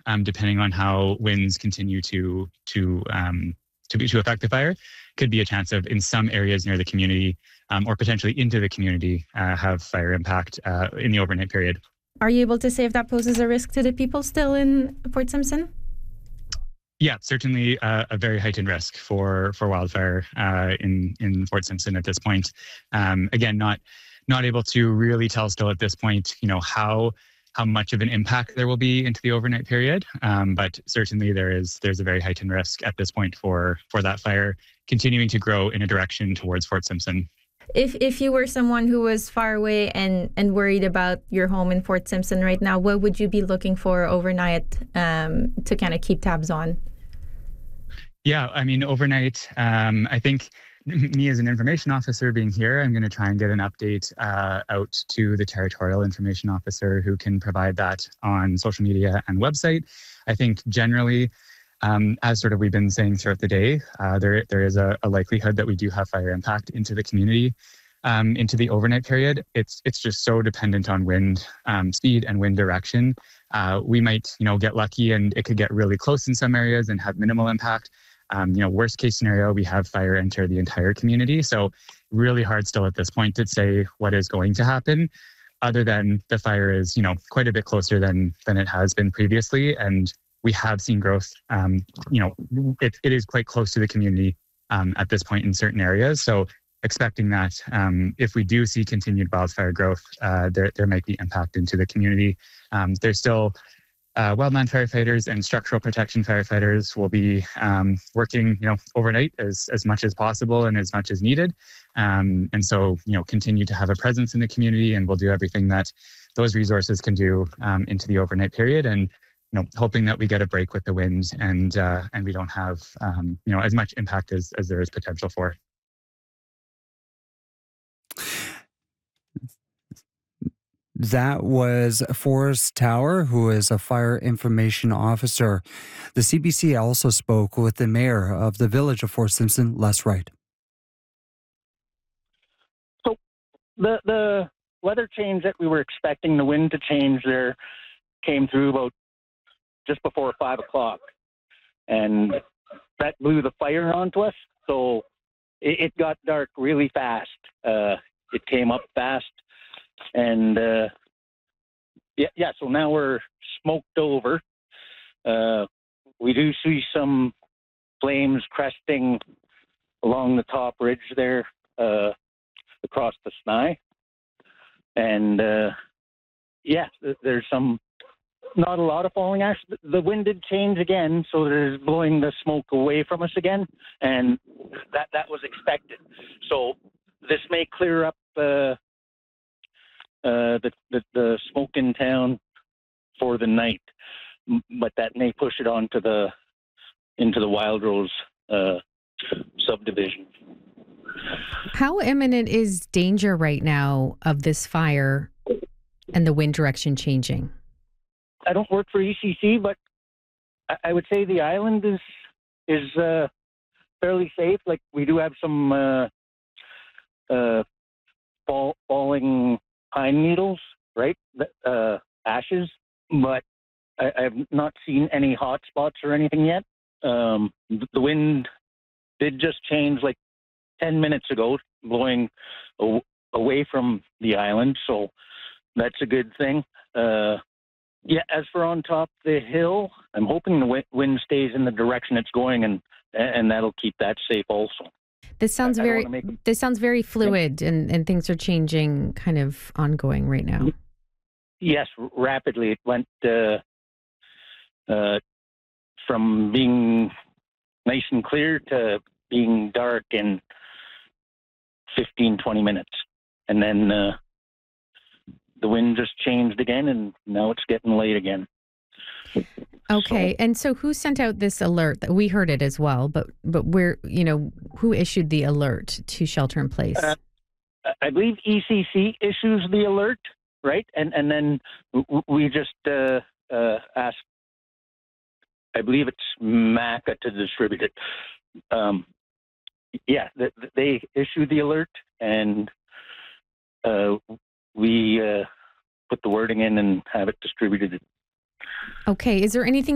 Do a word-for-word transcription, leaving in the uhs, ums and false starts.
um, depending on how winds continue to to um, to be to affect the fire, could be a chance of in some areas near the community um, or potentially into the community uh, have fire impact uh, in the overnight period. Are you able to say if that poses a risk to the people still in Fort Simpson? Yeah, certainly uh, a very heightened risk for for wildfire uh, in in Fort Simpson at this point. Um, again, not not able to really tell still at this point, you know, how how much of an impact there will be into the overnight period. Um, but certainly there is there's a very heightened risk at this point for for that fire continuing to grow in a direction towards Fort Simpson. If if you were someone who was far away and, and worried about your home in Fort Simpson right now, what would you be looking for overnight um, to kind of keep tabs on? Yeah, I mean, overnight, um, I think me as an information officer being here, I'm going to try and get an update uh, out to the territorial information officer who can provide that on social media and website. I think generally, Um, as sort of we've been saying throughout the day, uh, there there is a, a likelihood that we do have fire impact into the community, um, into the overnight period. It's it's just so dependent on wind um, speed and wind direction. Uh, we might you know get lucky and it could get really close in some areas and have minimal impact. Um, you know, worst case scenario, we have fire enter the entire community. So really hard still at this point to say what is going to happen, other than the fire is you know quite a bit closer than than it has been previously, and we have seen growth. Um, you know, it, it is quite close to the community um, at this point in certain areas. So expecting that um, if we do see continued wildfire growth, uh, there there might be impact into the community. Um, there's still uh, wildland firefighters and structural protection firefighters will be um, working, you know, overnight as as much as possible and as much as needed. Um, and so, you know, continue to have a presence in the community, and we'll do everything that those resources can do um, into the overnight period. And you know, hoping that we get a break with the wind and uh, and we don't have um, you know as much impact as, as there is potential for. That was Forrest Tower, who is a fire information officer. The C B C also spoke with the mayor of the village of Fort Simpson, Les Wright. So the the weather change that we were expecting, the wind to change there, came through about just before five o'clock, and that blew the fire onto us. So it, it got dark really fast. Uh, it came up fast, and uh, yeah, yeah. So now we're smoked over. Uh, we do see some flames cresting along the top ridge there, uh, across the Sny, and uh, yeah, there's some. Not a lot of falling ash. The wind did change again, so there's blowing the smoke away from us again, and that that was expected. So this may clear up uh, uh, the, the the smoke in town for the night, but that may push it on to the into the Wildrose uh, subdivision. How imminent is danger right now of this fire and the wind direction changing? I don't work for E C C, but I would say the island is is uh, fairly safe. Like we do have some uh, uh, fall, falling pine needles, right? Uh, ashes, but I, I've not seen any hot spots or anything yet. Um, the wind did just change like ten minutes ago, blowing a- away from the island, so that's a good thing. Uh, Yeah, as for on top the hill, I'm hoping the wind stays in the direction it's going, and and that'll keep that safe also. This sounds I, very I make... this sounds very fluid, and, and things are changing kind of ongoing right now. Yes, rapidly. It went uh, uh, from being nice and clear to being dark in fifteen, twenty minutes. And then uh, the wind just changed again, and now it's getting late again. Okay, so, and so who sent out this alert? We heard it as well, but but where, you know, who issued the alert to shelter in place? Uh, I believe E C C issues the alert, right? And and then we just uh, uh, ask. I believe it's M A C A to distribute it. Um, yeah, they issue the alert, and uh, we uh, put the wording in and have it distributed. Okay, is there anything